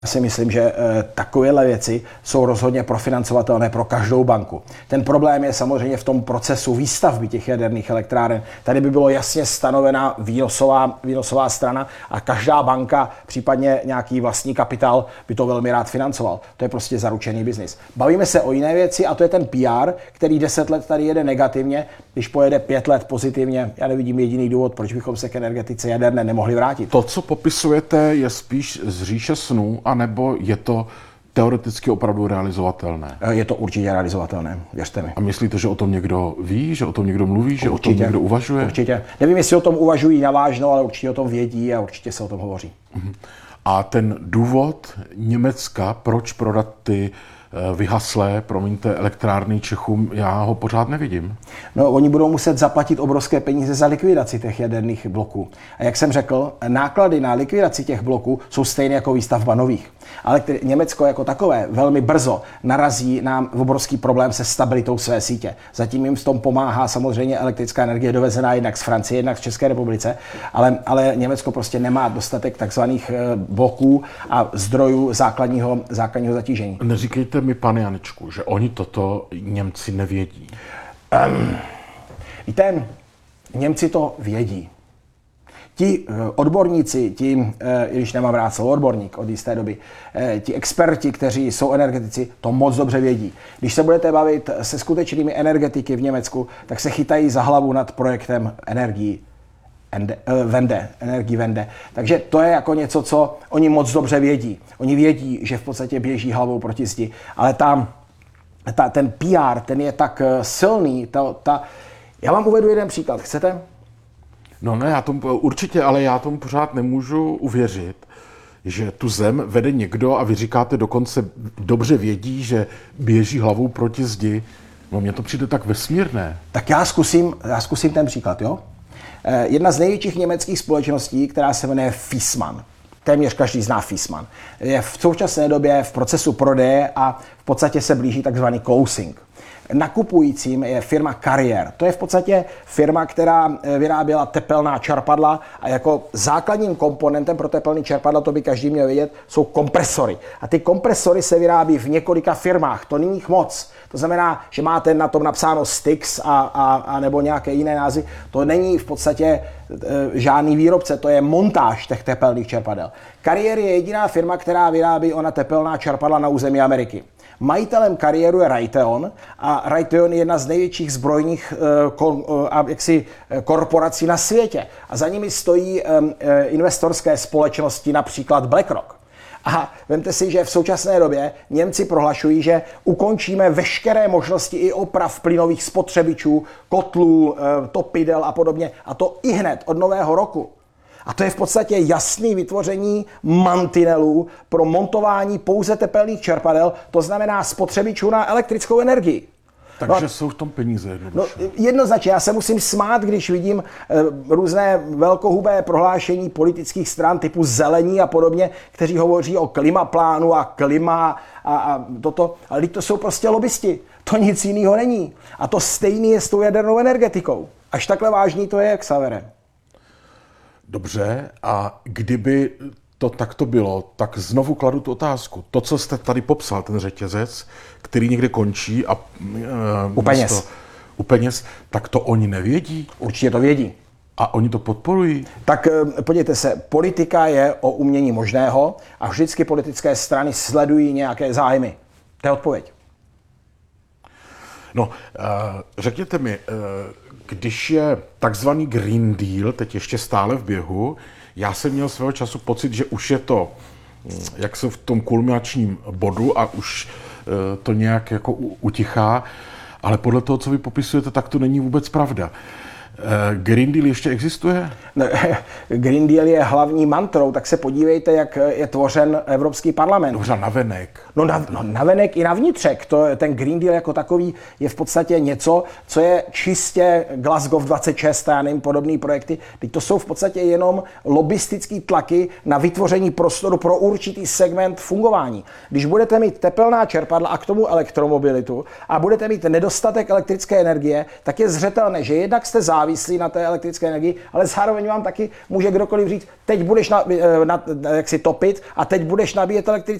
Já si myslím, že takovéhle věci jsou rozhodně profinancovatelné pro každou banku. Ten problém je samozřejmě v tom procesu výstavby těch jaderných elektráren. Tady by bylo jasně stanovená výnosová strana a každá banka, případně nějaký vlastní kapitál, by to velmi rád financoval. To je prostě zaručený biznis. Bavíme se o jiné věci a to je ten PR, který 10 let tady jede negativně, když pojede 5 let pozitivně. Já nevidím jediný důvod, proč bychom se k energetice jaderné nemohli vrátit. To, co popisujete, je spíš z říše snů, anebo je to teoreticky opravdu realizovatelné? Je to určitě realizovatelné, věřte mi. A myslíte, že o tom někdo ví, že o tom někdo mluví, že určitě, o tom někdo uvažuje? Určitě. Nevím, jestli o tom uvažují navážno, ale určitě o tom vědí a určitě se o tom hovoří. A ten důvod Německa, proč prodat ty vyhaslé, promiňte, elektrárny Čechům, já ho pořád nevidím. No, oni budou muset zaplatit obrovské peníze za likvidaci těch jaderných bloků. A jak jsem řekl, náklady na likvidaci těch bloků jsou stejné jako výstavba nových. Ale Německo jako takové velmi brzo narazí na obrovský problém se stabilitou své sítě. Zatím jim v tom pomáhá samozřejmě elektrická energie dovezená jednak z Francie, jednak z České republice, ale Německo prostě nemá dostatek takzvaných bloků a zdrojů základního zatížení. Neříkejte mi, pane Janečku, že oni toto Němci nevědí. Víte, Němci to vědí. Ti odborníci, když nemám rád slovo odborník od jisté doby, ti experti, kteří jsou energetici, to moc dobře vědí. Když se budete bavit se skutečnými energetiky v Německu, tak se chytají za hlavu nad projektem energií Wende. Takže to je jako něco, co oni moc dobře vědí. Oni vědí, že v podstatě běží hlavou proti zdi, ale ten PR, ten je tak silný. Já vám uvedu jeden příklad, chcete? No ne, určitě, ale já tomu pořád nemůžu uvěřit, že tu zem vede někdo a vy říkáte dokonce dobře vědí, že běží hlavou proti zdi. No mně to přijde tak vesmírné. Tak já zkusím ten příklad, jo? Jedna z největších německých společností, která se jmenuje Viessmann. Téměř každý zná Viessmann. Je v současné době v procesu prodeje a v podstatě se blíží takzvaný closing. Nakupujícím je firma Carrier. To je v podstatě firma, která vyráběla tepelná čerpadla a jako základním komponentem pro tepelné čerpadla, to by každý měl vědět, jsou kompresory. A ty kompresory se vyrábí v několika firmách, to není jich moc. To znamená, že máte na tom napsáno Styx a nebo nějaké jiné názvy. To není v podstatě žádný výrobce, to je montáž těch tepelných čerpadel. Carrier je jediná firma, která vyrábí ona tepelná čerpadla na území Ameriky. Majitelem Carrieru je Raytheon a Raytheon je jedna z největších zbrojních korporací na světě. A za nimi stojí investorské společnosti, například BlackRock. A vemte si, že v současné době Němci prohlašují, že ukončíme veškeré možnosti i oprav plynových spotřebičů, kotlů, topidel a podobně. A to i hned od nového roku. A to je v podstatě jasné vytvoření mantinelů pro montování pouze tepelných čerpadel, to znamená spotřebičů na elektrickou energii. Takže jsou v tom peníze jednoduše. No, jednoznačně, já se musím smát, když vidím různé velkohubé prohlášení politických stran typu Zelení a podobně, kteří hovoří o klimaplánu a klima a toto, ale to jsou prostě lobbysti. To nic jiného není. A to stejný je s tou jadernou energetikou. Až takhle vážný to je, Xavere. Dobře, a kdyby to takto bylo, tak znovu kladu tu otázku. To, co jste tady popsal, ten řetězec, který někde končí a u peněz, tak to oni nevědí? Určitě to vědí. A oni to podporují? Tak podívejte se, politika je o umění možného a vždycky politické strany sledují nějaké zájmy. To je odpověď. No, řekněte mi, když je takzvaný Green Deal teď ještě stále v běhu, já jsem měl svého času pocit, že už je to, jak se v tom kulminačním bodu a už to nějak jako utichá, ale podle toho, co vy popisujete, tak to není vůbec pravda. Green Deal ještě existuje? No, Green Deal je hlavní mantrou, tak se podívejte, jak je tvořen Evropský parlament. Dobře, navenek. No navenek i navnitřek. Ten Green Deal jako takový je v podstatě něco, co je čistě Glasgow 26 a nevím, podobné projekty. Teď to jsou v podstatě jenom lobbystický tlaky na vytvoření prostoru pro určitý segment fungování. Když budete mít tepelná čerpadla a k tomu elektromobilitu a budete mít nedostatek elektrické energie, tak je zřetelné, že jednak jste závislí závislí na té elektrické energii, ale zároveň vám taky může kdokoliv říct, teď budeš jak si topit a teď budeš nabíjet elektrické